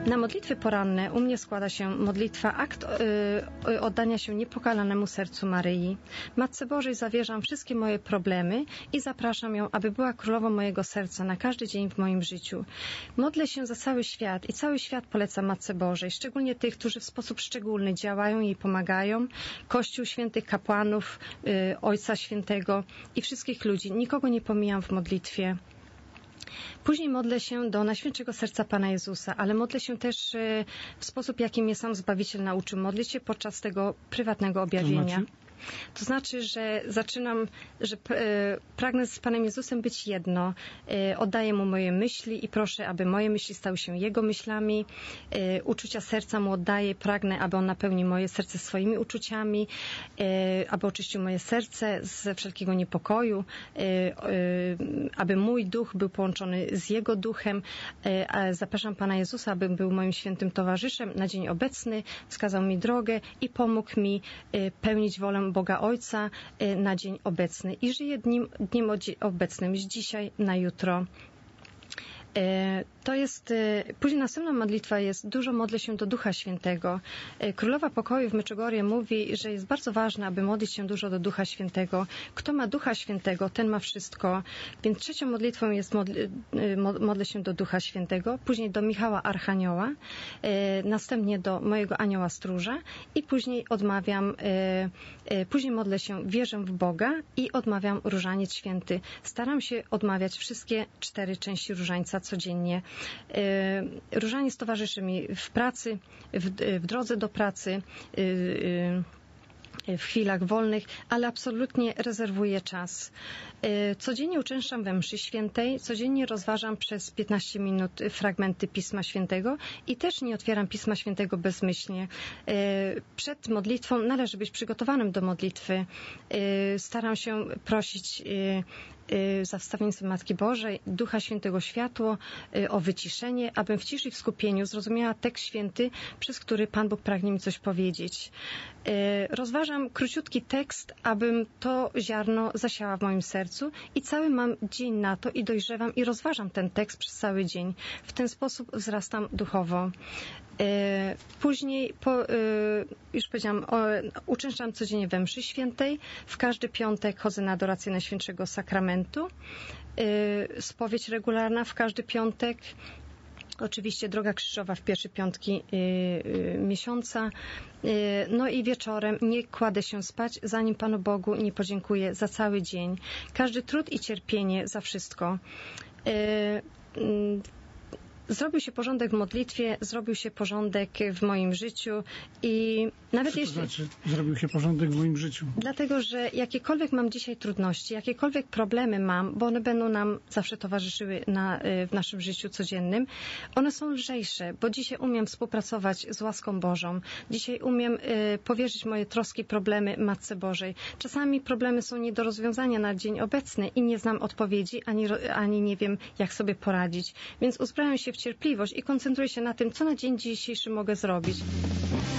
Na modlitwy poranne u mnie składa się modlitwa, akt oddania się niepokalanemu sercu Maryi. Matce Bożej zawierzam wszystkie moje problemy i zapraszam ją, aby była królową mojego serca na każdy dzień w moim życiu. Modlę się za cały świat i cały świat polecam Matce Bożej, szczególnie tych, którzy w sposób szczególny działają i pomagają. Kościół świętych kapłanów, Ojca Świętego i wszystkich ludzi. Nikogo nie pomijam w modlitwie. Później modlę się do Najświętszego Serca Pana Jezusa, ale modlę się też w sposób, jaki mnie sam Zbawiciel nauczył modlić się podczas tego prywatnego objawienia. To znaczy, że pragnę z Panem Jezusem być jedno. Oddaję Mu moje myśli i proszę, aby moje myśli stały się Jego myślami. Uczucia serca Mu oddaję. Pragnę, aby On napełnił moje serce swoimi uczuciami, aby oczyścił moje serce ze wszelkiego niepokoju, aby mój duch był połączony z Jego duchem. Zapraszam Pana Jezusa, aby był moim świętym towarzyszem na dzień obecny, wskazał mi drogę i pomógł mi pełnić wolę Boga Ojca na dzień obecny i żyję dniem obecnym, z dzisiaj na jutro. To jest, później następna modlitwa jest, dużo modlę się do Ducha Świętego. Królowa Pokoju w Medjugorje mówi, że jest bardzo ważne, aby modlić się dużo do Ducha Świętego. Kto ma Ducha Świętego, ten ma wszystko. Więc trzecią modlitwą jest modlę się do Ducha Świętego, później do Michała Archanioła, następnie do mojego Anioła Stróża i później później modlę się, wierzę w Boga i odmawiam Różaniec Święty. Staram się odmawiać wszystkie 4 części różańca codziennie. Różaniec towarzyszy mi w pracy, w drodze do pracy, w chwilach wolnych, ale absolutnie rezerwuję czas. Codziennie uczęszczam we mszy świętej, codziennie rozważam przez 15 minut fragmenty Pisma Świętego i też nie otwieram Pisma Świętego bezmyślnie. Przed modlitwą należy być przygotowanym do modlitwy. Staram się prosić za wstawiennictwem Matki Bożej, Ducha Świętego światło, o wyciszenie, abym w ciszy i w skupieniu zrozumiała tekst święty, przez który Pan Bóg pragnie mi coś powiedzieć. Rozważam króciutki tekst, abym to ziarno zasiała w moim sercu i cały mam dzień na to i dojrzewam i rozważam ten tekst przez cały dzień. W ten sposób wzrastam duchowo. Później, już powiedziałam, uczęszczam codziennie we mszy świętej. W każdy piątek chodzę na adorację Najświętszego Sakramentu. Spowiedź regularna w każdy piątek. Oczywiście droga krzyżowa w pierwsze piątki miesiąca. No i wieczorem nie kładę się spać, zanim Panu Bogu nie podziękuję za cały dzień. Każdy trud i cierpienie za wszystko. Zrobił się porządek w modlitwie, zrobił się porządek w moim życiu i nawet jeśli... znaczy, zrobił się porządek w moim życiu? Dlatego, że jakiekolwiek mam dzisiaj trudności, jakiekolwiek problemy mam, bo one będą nam zawsze towarzyszyły w naszym życiu codziennym, one są lżejsze, bo dzisiaj umiem współpracować z łaską Bożą. Dzisiaj umiem powierzyć moje troski, problemy Matce Bożej. Czasami problemy są nie do rozwiązania na dzień obecny i nie znam odpowiedzi, ani nie wiem, jak sobie poradzić. Więc uzbrajam się w cierpliwość i koncentruję się na tym, co na dzień dzisiejszy mogę zrobić.